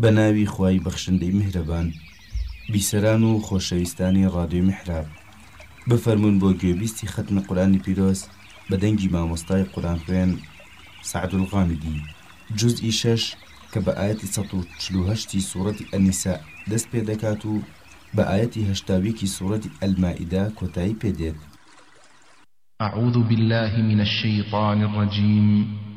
بەناوی خوای بەخشندەی میهرەبان بیسەران و خۆشەویستانی ڕادیۆ میحراب بفەرمون بۆ گوێبیستی ختمی قورئانی پیرۆز بە دەنگی مامۆستای قورئان خوێن سعد الغامدی جزئی 6 کە بە ئاەتی 148 سوورەتی ئەنیسا دەست پێ دەکات و بە ئاەتی 80 سوورەتی ئەلمائیدا کۆتایی پێدێت. أعوذ بالله من الشيطان الرجيم